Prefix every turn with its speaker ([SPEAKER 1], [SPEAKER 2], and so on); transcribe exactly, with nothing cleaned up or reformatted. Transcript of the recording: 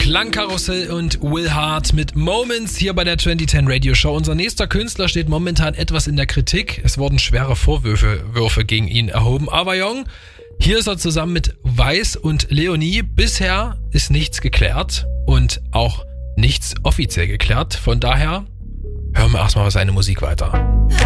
[SPEAKER 1] Klangkarussell und Will Hart mit Moments hier bei der zwanzig zehn Radio Show. Unser nächster Künstler steht momentan etwas in der Kritik. Es wurden schwere Vorwürfe Würfe gegen ihn erhoben. Aber Jong, hier ist er zusammen mit Weiß und Leonie. Bisher ist nichts geklärt und auch nichts offiziell geklärt. Von daher hören wir erstmal seine Musik weiter.